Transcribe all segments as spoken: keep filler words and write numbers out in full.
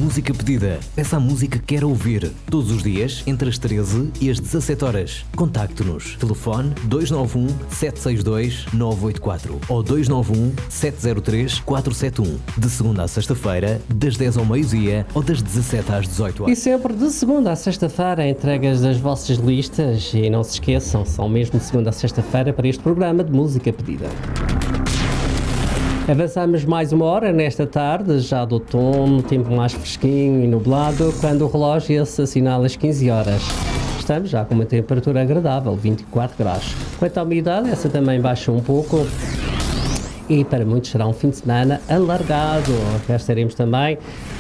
Música pedida. Peça a música que quer ouvir. Todos os dias, entre as treze e as dezassete horas. Contacte-nos. Telefone dois nove um, sete seis dois, nove oito quatro ou dois nove um, sete zero três, quatro sete um. De segunda à sexta-feira, das dez ao meio-dia ou das dezassete às dezoito horas. E sempre de segunda à sexta-feira, entregas das vossas listas. E não se esqueçam, são mesmo de segunda a sexta-feira para este programa de música pedida. Avançamos mais uma hora nesta tarde, já do outono, tempo mais fresquinho e nublado, quando o relógio se assinala às quinze horas. Estamos já com uma temperatura agradável, vinte e quatro graus. Quanto à umidade, essa também baixa um pouco. E para muitos será um fim de semana alargado. Já estaremos também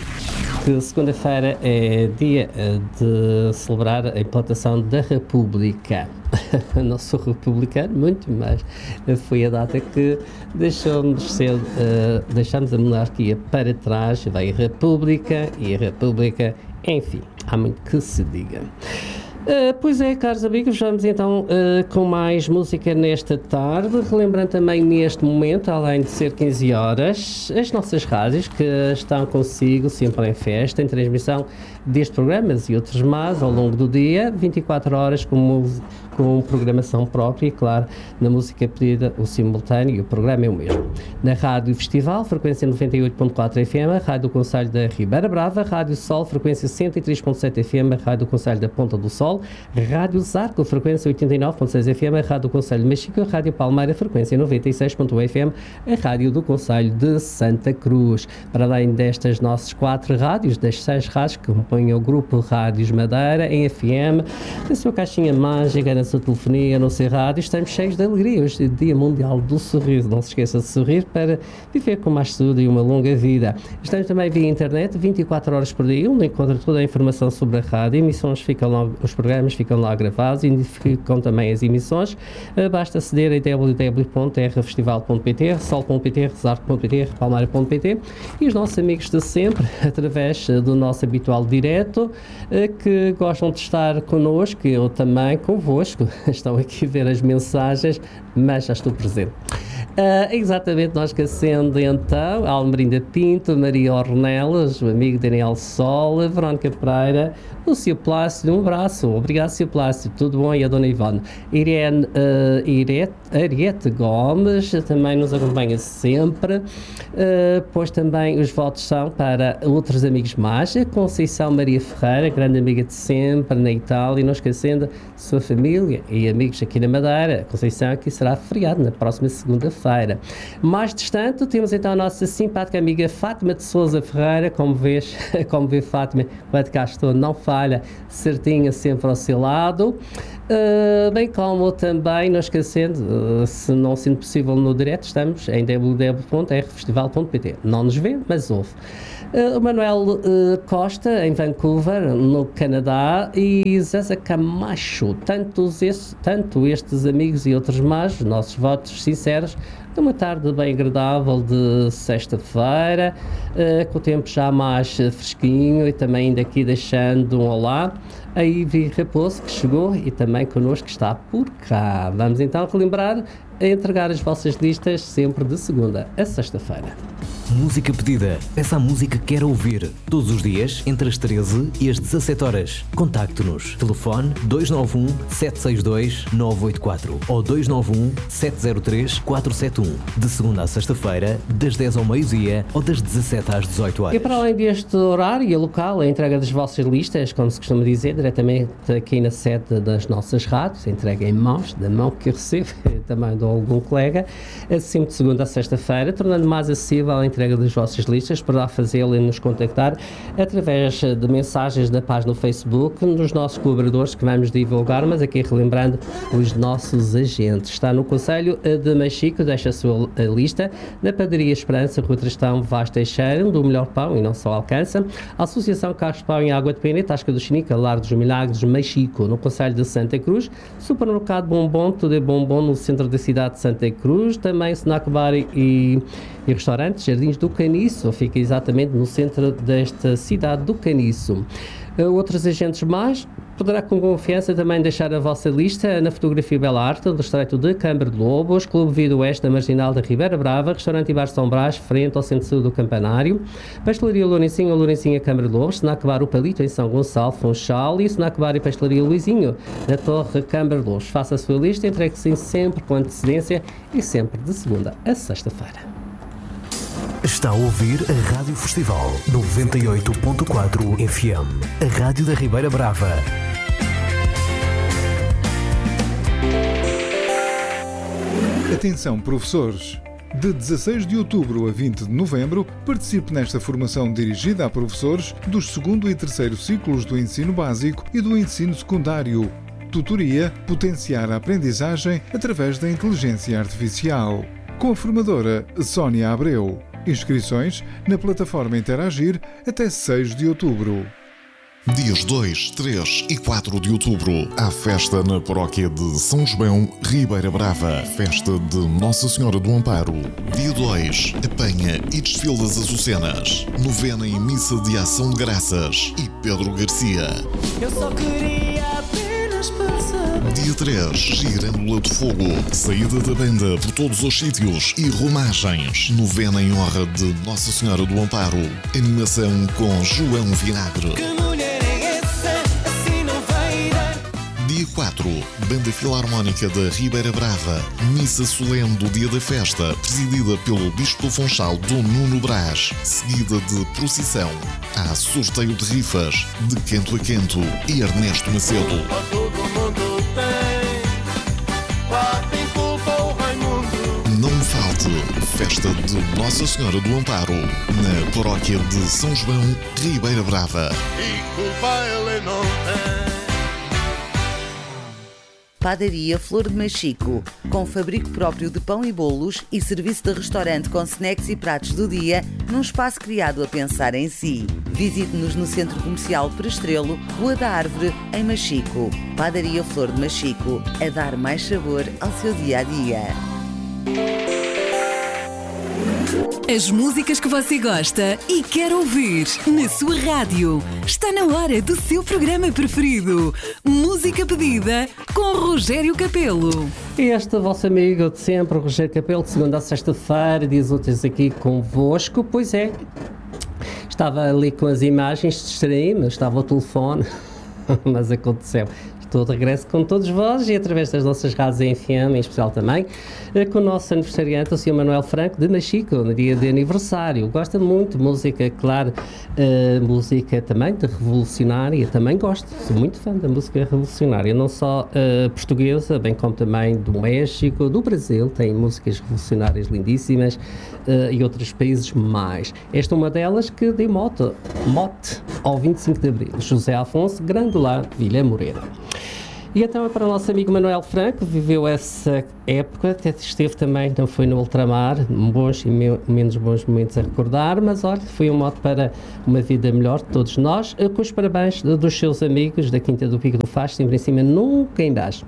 que segunda-feira é dia de celebrar a implantação da República. Não sou republicano muito, mas foi a data que deixamos, ser, uh, deixamos a monarquia para trás, veio a República e a República, enfim, há muito que se diga. Uh, pois é, caros amigos, vamos então uh, com mais música nesta tarde, relembrando também neste momento, além de ser quinze horas, as nossas rádios que estão consigo sempre em festa, em transmissão destes programas e outros mais ao longo do dia, vinte e quatro horas com, com programação própria e, claro, na música pedida, o simultâneo, o programa é o mesmo. Na Rádio Festival, frequência noventa e oito ponto quatro F M, Rádio do Concelho da Ribeira Brava, Rádio Sol, frequência cento e três ponto sete F M, Rádio do Concelho da Ponta do Sol, Rádio Zarco, frequência oitenta e nove ponto seis F M, Rádio do Concelho de Mexico, Rádio Palmeira, frequência noventa e seis ponto um F M, a Rádio do Concelho de Santa Cruz. Para além destas nossas quatro rádios, das seis rádios que compõem o grupo Rádios Madeira, em F M, na sua caixinha mágica, na sua telefonia, no seu rádio, estamos cheios de alegria. Hoje é Dia Mundial do Sorriso. Não se esqueça de sorrir para viver com mais saúde e uma longa vida. Estamos também via internet, vinte e quatro horas por dia, onde encontra toda a informação sobre a rádio. Emissões ficam lá, os programas ficam lá gravados e ficam também as emissões. Basta aceder a w w w ponto r festival ponto p t, sol ponto p t, rezarco ponto p t, palmeira ponto p t e os nossos amigos de sempre, através do nosso habitual direto, que gostam de estar connosco, eu também convosco. Estão aqui a ver as mensagens, mas já estou presente. Uh, exatamente, nós que acende então Almerinda Pinto, Maria Ornelas, o amigo Daniel Sol, a Verónica Pereira, o Cio Plácido, um abraço, obrigado Cio Plácido, tudo bom? E a Dona Ivone, Irene, uh, Irete, Ariete Gomes, também nos acompanha sempre, uh, pois também os votos são para outros amigos mais, a Conceição Maria Ferreira, grande amiga de sempre, na Itália, e não esquecendo sua família e amigos aqui na Madeira. Conceição, aqui será feriado na próxima segunda-feira. Mais distante, temos então a nossa simpática amiga Fátima de Sousa Ferreira, como vês, como vê Fátima, quando cá estou, não falha, certinha sempre ao seu lado, uh, bem como também, não esquecendo, uh, se não sendo possível no direto, estamos em w w w ponto r festival ponto p t, não nos vê, mas ouve. Uh, o Manuel uh, Costa, em Vancouver, no Canadá, e Zé Camacho, tantos esse, tanto estes amigos e outros mais, nossos votos sinceros, de uma tarde bem agradável de sexta-feira, uh, com o tempo já mais fresquinho, e também daqui deixando um olá a Ivy Raposo, que chegou e também connosco está por cá. Vamos então relembrar a entregar as vossas listas sempre de segunda a sexta-feira. Música pedida. Peça a música que quer ouvir. Todos os dias, entre as treze e as dezassete horas. Contacte-nos. Telefone dois nove um, sete seis dois, nove oito quatro ou dois nove um, sete zero três, quatro sete um. De segunda à sexta-feira, das dez ao meio-dia ou das dezassete às dezoito horas. E para além deste horário e local, a entrega das vossas listas, como se costuma dizer, diretamente aqui na sede das nossas rádios, entrega em mãos, da mão que recebo, também de algum colega, sempre de segunda a sexta-feira, tornando mais acessível a entrega das vossas listas. Para fazê-lo e nos contactar através de mensagens da página no Facebook, dos nossos colaboradores que vamos divulgar, mas aqui relembrando os nossos agentes. Está no Concelho de Mexico, deixa a sua lista, na Padaria Esperança, Rua Tristão Vaz Teixeira, do melhor pão e não só alcança, a Associação Carlos Pão em Água de Pena, Tasca do Chinica, Lar dos Milagres, Mexico, no Concelho de Santa Cruz, Supermercado Bombom, tudo é bombom no centro da cidade de Santa Cruz, também Snack Bar e, e Restaurante Jardins do Caniço, fica exatamente no centro desta cidade do Caniço. Uh, outros agentes mais, poderá com confiança também deixar a vossa lista na Fotografia Bela Arte, do Distrito de Câmara de Lobos, Clube Vida Oeste da Marginal da Ribeira Brava, Restaurante e Bar São Brás, frente ao Centro Sul do Campanário, Pastelaria Lourencinho ou Lourencinha Câmara de Lobos, Snack Bar O Palito em São Gonçalo, Funchal e Snack Bar e Pastelaria Luizinho na Torre Câmara de Lobos. Faça a sua lista, entregue-se sempre com antecedência e sempre de segunda a sexta-feira. Está a ouvir a Rádio Festival noventa e oito ponto quatro F M, a Rádio da Ribeira Brava. Atenção, professores! De dezasseis de outubro a vinte de novembro, participe nesta formação dirigida a professores dos segundo e terceiro ciclos do ensino básico e do ensino secundário. Tutoria: potenciar a aprendizagem através da inteligência artificial. Com a formadora Sónia Abreu. Inscrições na plataforma Interagir até seis de outubro. Dias dois, três e quatro de outubro, há festa na paróquia de São João, Ribeira Brava. Festa de Nossa Senhora do Amparo. Dia dois, apanha e desfile das Açucenas. Novena e missa de ação de graças. E Pedro Garcia. Eu só queria apenas passar. Dia três, Girândola de Fogo. Saída da banda por todos os sítios e romagens. Novena em honra de Nossa Senhora do Amparo. Animação com João Vinagre. Dia quatro, Banda Filarmónica da Ribeira Brava. Missa solene do dia da festa, presidida pelo Bispo do Funchal, Dom Nuno Brás. Seguida de procissão. Há sorteio de rifas, de Quento a Quento e Ernesto Macedo. Todo mundo tem, lá tem culpa o Raimundo. Não me falte, festa de Nossa Senhora do Amparo, na paróquia de São João, Ribeira Brava. E culpa ele não tem. Padaria Flor de Machico, com fabrico próprio de pão e bolos e serviço de restaurante com snacks e pratos do dia, num espaço criado a pensar em si. Visite-nos no Centro Comercial Prestrelo, Rua da Árvore, em Machico. Padaria Flor de Machico, a dar mais sabor ao seu dia-a-dia. As músicas que você gosta e quer ouvir na sua rádio. Está na hora do seu programa preferido. Música pedida com Rogério Capelo. E este vosso amigo de sempre, Rogério Capelo, de segunda a sexta-feira, dias úteis aqui convosco. Pois é, estava ali com as imagens, distraí-me, estava o telefone, mas aconteceu. Estou de regresso com todos vós e através das nossas rádios em F M, em especial também, com o nosso aniversariante, o senhor Manuel Franco, de Machico, no dia de aniversário. Gosta muito de música, claro, uh, música também de revolucionária, também gosto, sou muito fã da música revolucionária, não só uh, portuguesa, bem como também do México, do Brasil, tem músicas revolucionárias lindíssimas, uh, e outros países mais. Esta é uma delas que dei mote, mote ao vinte e cinco de abril, José Afonso Grandolar Vilha Moreira. E então é para o nosso amigo Manuel Franco, viveu essa época, até esteve também, não foi no ultramar, bons e me, menos bons momentos a recordar, mas olha, foi um modo para uma vida melhor de todos nós, com os parabéns dos seus amigos da Quinta do Pico do Faz, sempre em cima, nunca em baixo.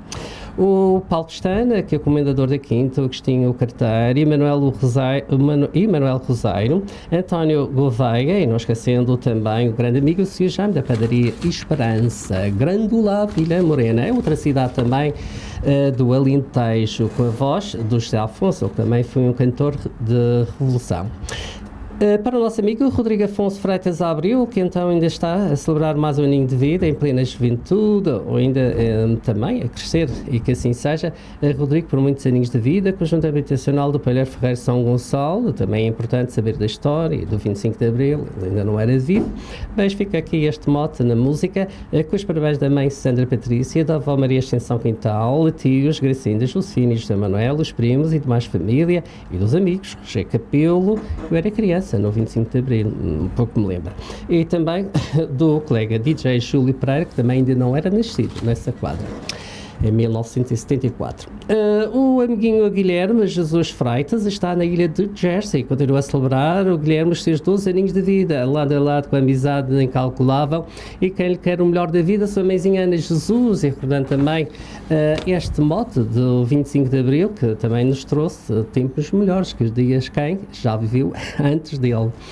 O Paulo Pestana, que é o comendador da Quinta, o Agostinho Carteiro, e Manuel Rosário, Manu, e Manuel Rosário, António Gouveia, e não esquecendo também o grande amigo, o senhor Jaime da Padaria Esperança, Grândola Vilha Morena, é outra cidade também uh, do Alentejo, com a voz do José Afonso, que também foi um cantor de revolução. Uh, para o nosso amigo Rodrigo Afonso Freitas Abril, que então ainda está a celebrar mais um aninho de vida em plena juventude, ou ainda uh, também a crescer, e que assim seja. Uh, Rodrigo, por muitos aninhos de vida, Conjunto Habitacional do Palheiro Ferreiro São Gonçalo, também é importante saber da história do vinte e cinco de abril, ele ainda não era vivo, mas fica aqui este mote na música, uh, com os parabéns da mãe Sandra Patrícia, da avó Maria Ascensão Quintal, tios, Gracinda, Josefina e José Manuel, os primos e demais família, e dos amigos, Rogério Capelo, eu era criança, no vinte e cinco de abril, um pouco me lembra. E também do colega D J Júlio Pereira, que também ainda não era nascido nessa quadra, em mil novecentos e setenta e quatro. Uh, o amiguinho Guilherme Jesus Freitas está na ilha de Jersey, continua a celebrar o Guilherme os seus doze aninhos de vida, lado a lado com a amizade incalculável, e quem lhe quer o melhor da vida, sua mãezinha Ana Jesus, e recordando também uh, este mote do vinte e cinco de abril, que também nos trouxe tempos melhores que os dias quem já viveu antes dele.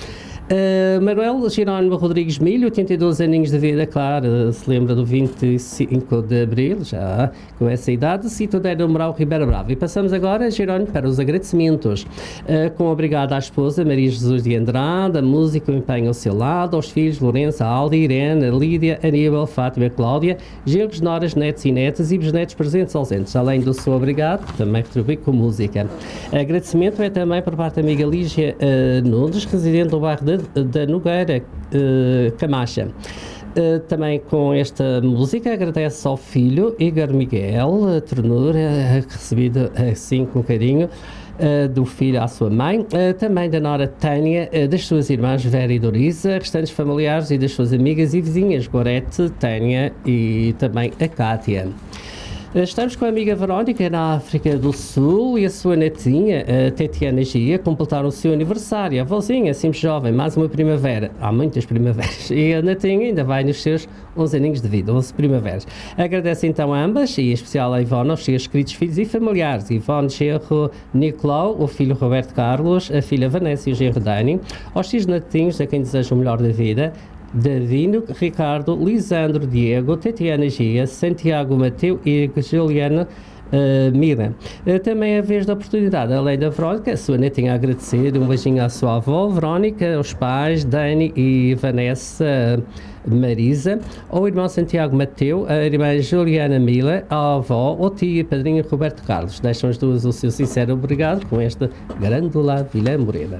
Uh, Manuel Jerónimo Rodrigues Milho, oitenta e dois aninhos de vida, claro, se lembra do vinte e cinco de abril, já com essa idade, Citadel Moral Ribeira Brava. E passamos agora, Jerónimo, para os agradecimentos. Uh, com obrigado à esposa Maria Jesus de Andrade, a música, o empenho ao seu lado, aos filhos Lourenço, Aldi, Irene, Lídia, Aníbal, Fátima, Cláudia, genros, noras, netos e netas e bisnetos presentes e ausentes. Além do seu obrigado, também retribui com música. Agradecimento é também por parte da amiga Lígia uh, Nunes, residente do bairro de da Nogueira, uh, Camacha. Uh, também com esta música agradece ao filho Igor Miguel, a ternura recebida assim com carinho uh, do filho à sua mãe, uh, também da nora Tânia, uh, das suas irmãs Vera e Dorisa, restantes familiares e das suas amigas e vizinhas Gorete, Tânia e também a Cátia. Estamos com a amiga Verónica na África do Sul e a sua netinha, a Tetiana Gia, completaram o seu aniversário. A avózinha, sempre jovem, mais uma primavera. Há muitas primaveras. E a netinha ainda vai nos seus onze aninhos de vida, onze primaveras. Agradeço então a ambas, e em especial a Ivone, aos seus queridos filhos e familiares. Ivone, genro Nicolau, o filho Roberto Carlos, a filha Vanessa e o genro Dani. Aos seus netinhos, a quem desejo o melhor da vida, Davino, Ricardo, Lisandro, Diego, Tetiana Gia, Santiago Mateu e Juliana uh, Mira. Uh, também é a vez da oportunidade, além da Verónica, a sua netinha a agradecer, um beijinho à sua avó Verónica, aos pais Dani e Vanessa Marisa, ao irmão Santiago Mateu, a irmã Juliana Mila, à avó, ao tio e padrinho Roberto Carlos. Deixam as duas o seu sincero obrigado com esta grândola Vila Morena.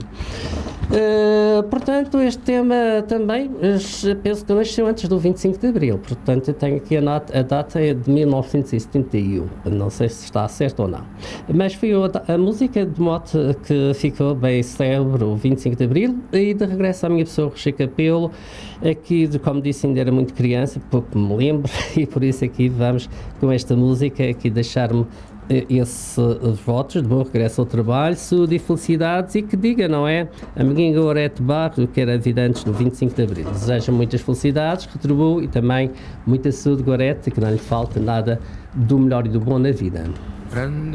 Uh, portanto, este tema também, uh, penso que nasceu antes do vinte e cinco de abril, portanto eu tenho aqui a, nota, a data é de mil novecentos e setenta e um, não sei se está certo ou não, mas foi a, a música de mote que ficou bem célebre o vinte e cinco de abril, e de regresso à minha pessoa, Rocher Capelo, aqui, de, como disse, ainda era muito criança, pouco me lembro, e por isso aqui vamos com esta música, aqui deixar-me esses votos de bom regresso ao trabalho, saúde e felicidades, e que diga, não é? Amiguinho Gorete Barro, que era a vida antes do vinte e cinco de abril. Desejo muitas felicidades, retribuo, e também muita saúde, Gorete, que não lhe falta nada do melhor e do bom na vida.